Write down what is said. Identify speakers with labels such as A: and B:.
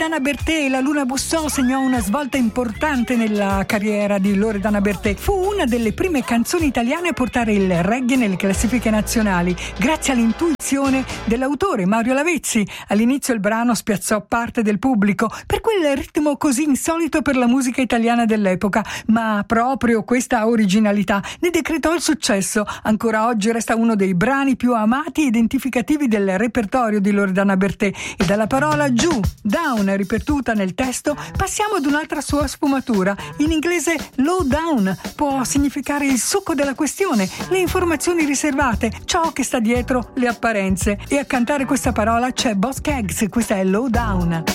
A: Loredana Bertè. La Luna Bussò segnò una svolta importante nella carriera di Loredana Bertè. Fu una delle prime canzoni italiane a portare il reggae nelle classifiche nazionali, grazie all'intuizione dell'autore Mario Lavezzi. All'inizio il brano spiazzò parte del pubblico per quel ritmo così insolito per la musica italiana dell'epoca, ma proprio questa originalità ne decretò il successo. Ancora oggi resta uno dei brani più amati e identificativi del repertorio di Loredana Bertè, e dalla parola giù, down, ripetuta nel testo, passiamo ad un'altra sua sfumatura. In inglese low down può significare il succo della questione, le informazioni riservate, ciò che sta dietro le apparenze, e a cantare questa parola c'è Boz Scaggs. Questa è Low Down.